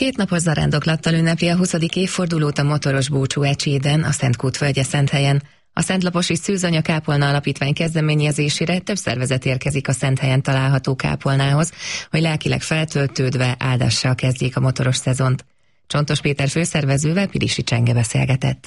2 napos zarándoklattal ünnepli a 20. évfordulót a motoros búcsú Ecséden, a Szentkútvölgye Szenthelyen. A Szentlaposi Szűzanya Kápolna Alapítvány kezdeményezésére több szervezet érkezik a Szenthelyen található kápolnához, hogy lelkileg feltöltődve áldással kezdjék a motoros szezont. Csontos Péter főszervezővel Pirisi Csenge beszélgetett.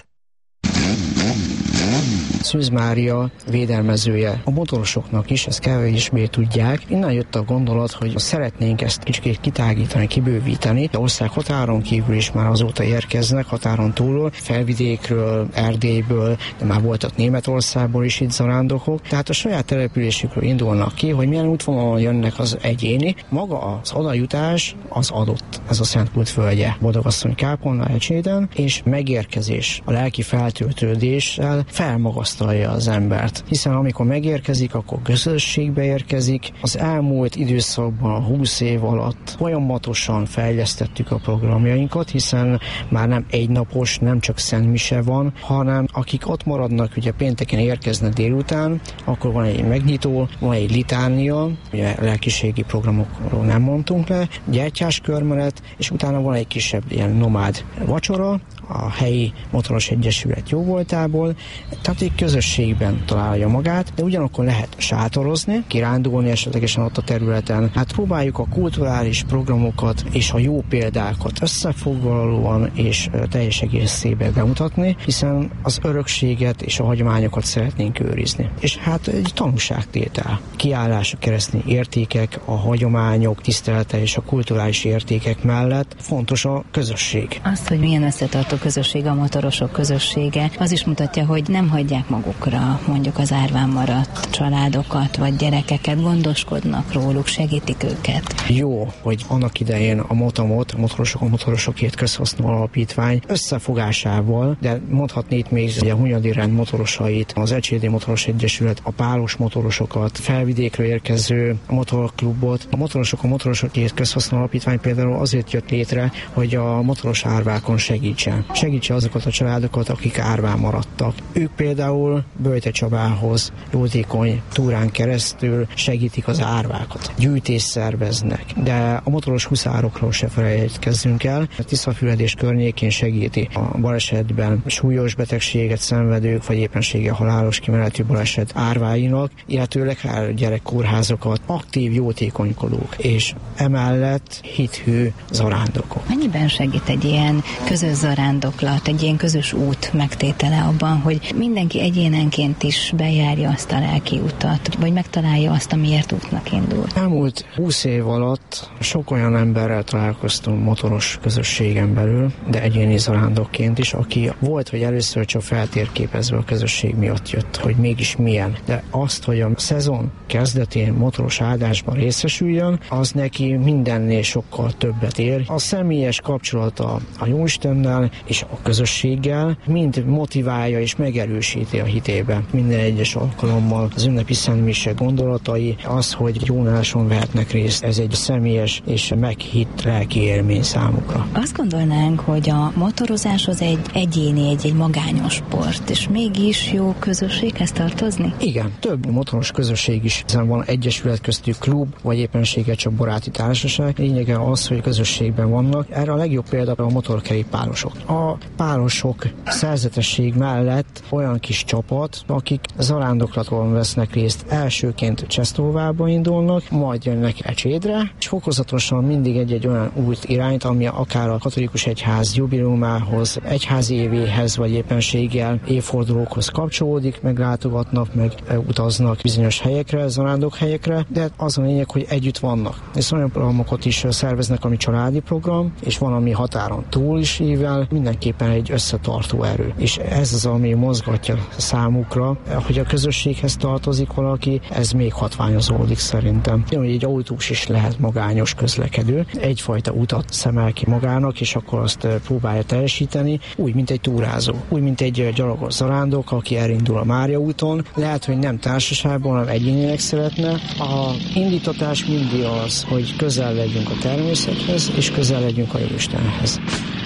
Szűz Mária védelmezője a motorosoknak is, ezt kevésbé tudják. Innen jött a gondolat, hogy szeretnénk ezt kicsit kitágítani, kibővíteni. A ország határon kívül is már azóta érkeznek, határon túlról, Felvidékről, Erdélyből, de már voltak Németországból is itt zarándokok. Tehát a saját településükről indulnak ki, hogy milyen útvonalon jönnek az egyéni. Maga az odajutás az adott, ez a Szentkútvölgye Boldogasszony kápolna Ecséden, és megérkezés, a lelki feltöltődéssel felmagasztalja az embert. Hiszen amikor megérkezik, akkor közösségbe érkezik. Az elmúlt időszakban, a 20 év alatt folyamatosan fejlesztettük a programjainkat, hiszen már nem egynapos, nem csak szentmise van, hanem akik ott maradnak, ugye pénteken érkeznek délután, akkor van egy megnyitó, van egy litánia, ugye lelkiségi programokról nem mondtunk le, gyertyáskörmenet, és utána van egy kisebb ilyen nomád vacsora, a helyi motoros egyesület jóvoltából, tehát egy közösségben találja magát, de ugyanakkor lehet sátorozni, kirándulni esetlegesen ott a területen. Hát próbáljuk a kulturális programokat és a jó példákat összefoglalóan és teljes egészében bemutatni, hiszen az örökséget és a hagyományokat szeretnénk őrizni. És hát egy tanúságtétel, kiállás a keresztény értékek, a hagyományok tisztelete és a kulturális értékek mellett fontos a közösség. Azt, hogy milyen összetartó közösség, a motorosok közössége, az is mutatja, hogy nem hagyják magukra mondjuk az árván maradt családokat vagy gyerekeket, gondoskodnak róluk, segítik őket. Jó, hogy annak idején a Motamot, a motorosokért közhasznú alapítvány összefogásával, de mondhatni itt még a Hunyadi rend motorosait, az Ecsédi Motoros Egyesület, a pálos motorosokat, Felvidékről érkező motorklubot. A motorosokért közhasznú alapítvány például azért jött létre, hogy a motoros árvákon segítse azokat a családokat, akik árván maradtak. Ők például Böjte Csabához jótékony túrán keresztül segítik az árvákat. Gyűjtést szerveznek, de a motoros huszárokról se felejtkezzünk el. A Tiszafüred környékén segíti a balesetben súlyos betegséget szenvedők, vagy éppenséggel halálos kimenetű baleset árváinak, illetőleg gyerekkórházakat, aktív jótékonykodók, és emellett hithű zarándokok. Mennyiben segít egy ilyen közös zarándoklat, egy ilyen közös út megtétele abban, hogy mindenki egyénenként is bejárja azt a lelki utat, vagy megtalálja azt, amiért útnak indul? Elmúlt 20 év alatt sok olyan emberrel találkoztunk motoros közösségen belül, de egyéni zarándokként is, aki volt, hogy először csak feltérképezve a közösség miatt jött, hogy mégis milyen. De azt, hogy a szezon kezdetén motoros áldásban részesüljön, az neki mindennél sokkal többet ér. A személyes kapcsolata a Jóistennel és a közösséggel mind motiválja és megerősíti a hitében. Minden egyes alkalommal az ünnepi szentmise gondolatai, az, hogy jónáson vehetnek részt, ez egy személyes és meghitt lelki élmény számukra. Azt gondolnánk, hogy a motorozás az egy egyéni, egy magányos sport, és mégis jó közösséghez tartozni? Igen, több motoros közösség is, hiszen van egyesület köztük klub, vagy éppenséggel csak baráti társaság. Lényege az, hogy közösségben vannak. Erre a legjobb példa a motorkerékpárosok. A párosok szerzetesség mellett olyan kis csapat, akik zarándoklaton vesznek részt. Elsőként Csesztóvába indulnak, majd jönnek Ecsédre, és fokozatosan mindig egy olyan út irányt, ami akár a katolikus egyház jubileumához, egyházi évéhez, vagy éppenséggel évfordulókhoz kapcsolódik, meglátogatnak, meg utaznak bizonyos helyekre, zarándokhelyekre, de az a lényeg, hogy együtt vannak. És olyan programokat is szerveznek, ami családi program, és van, ami határon túl is ível, mindenképpen egy összetartó erő. És ez az, ami mozgatja számukra, hogy a közösséghez tartozik valaki, ez még hatványozódik szerintem. Egy autós is lehet magányos közlekedő, egyfajta utat szemel ki magának, és akkor azt próbálja teljesíteni, úgy, mint egy túrázó, úgy, mint egy gyalogos zarándok, aki elindul a Mária úton. Lehet, hogy nem társaságban, hanem egyénileg szeretne. A indítatás mindig az, hogy közel legyünk a természethez, és közel legyünk a Jóistenhez.